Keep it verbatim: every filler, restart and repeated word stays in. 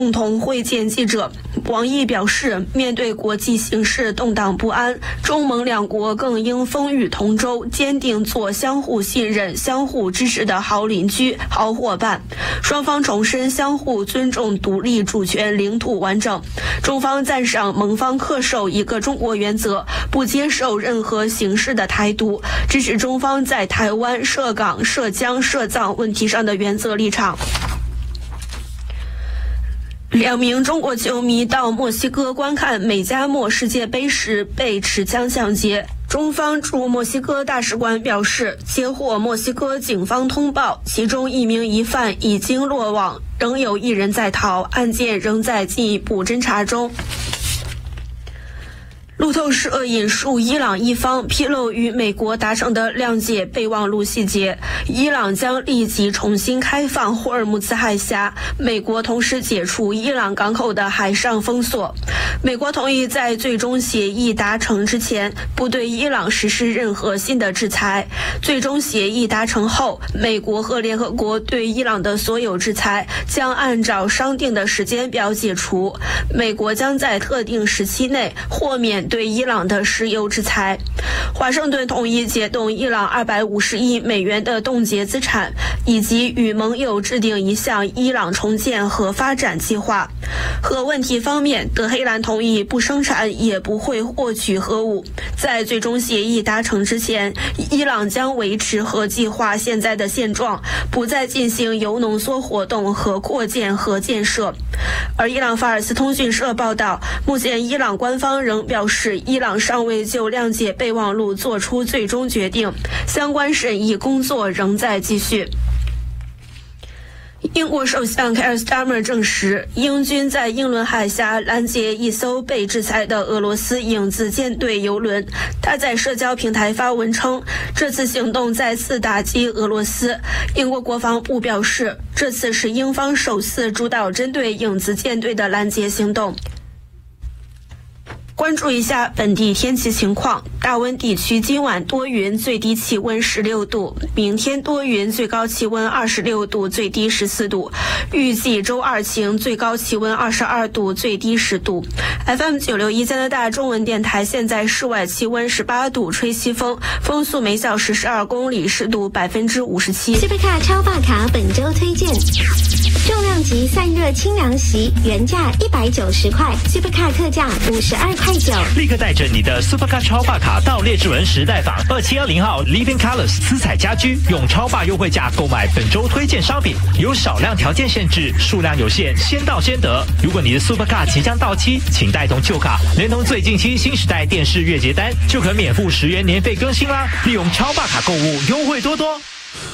共同会见记者。王毅表示，面对国际形势动荡不安，中蒙两国更应风雨同舟，坚定做相互信任、相互支持的好邻居、好伙伴。双方重申相互尊重独立主权、领土完整。中方赞赏蒙方恪守一个中国原则，不接受任何形式的台独，支持中方在台湾、涉港、涉疆、涉藏问题上的原则立场。两名中国球迷到墨西哥观看美加墨世界杯时被持枪抢劫。中方驻墨西哥大使馆表示，接获墨西哥警方通报，其中一名疑犯已经落网，仍有一人在逃，案件仍在进一步侦查中。路透社引述伊朗一方披露与美国达成的谅解备忘录细节，伊朗将立即重新开放霍尔木兹海峡，美国同时解除伊朗港口的海上封锁。美国同意在最终协议达成之前不对伊朗实施任何新的制裁，最终协议达成后，美国和联合国对伊朗的所有制裁将按照商定的时间表解除，美国将在特定时期内豁免对伊朗的石油制裁。华盛顿同意解冻伊朗二百五十亿美元的冻结资产，以及与盟友制定一项伊朗重建和发展计划。核问题方面，德黑兰同意不生产也不会获取核武。在最终协议达成之前，伊朗将维持核计划现在的现状，不再进行铀浓缩活动和扩建核建设。而伊朗法尔斯通讯社报道，目前伊朗官方仍表示，伊朗尚未就谅解备忘录做出最终决定，相关审议工作仍在继续。英国首相凯尔斯塔默证实，英军在英伦海峡拦截一艘被制裁的俄罗斯影子舰队油轮。他在社交平台发文称，这次行动再次打击俄罗斯。英国国防部表示，这次是英方首次主导针对影子舰队的拦截行动。关注一下本地天气情况，大温地区今晚多云，最低气温十六度，明天多云，最高气温二十六度，最低十四度，预计周二晴，最高气温二十二度，最低十度。 F M 九六一 加拿大中文电台，现在室外气温十八度，吹西风，风速每小时十二公里，湿度百分之五十七。 Supercar 超霸卡本周推荐，重量级散热清凉席，原价一百九十块， Supercar 特价五十二块九。 立刻带着你的 Supercar 超霸卡到列治文时代坊二七二零号 Living Colors 私彩家居，用超霸优惠价购买本周推荐商品，有少量条件限制，数量有限，先到先得。如果你的 Supercar 即将到期，请带同旧卡，连同最近期新时代电视月结单，就可免付十元年费更新啦！利用超霸卡购物，优惠多多。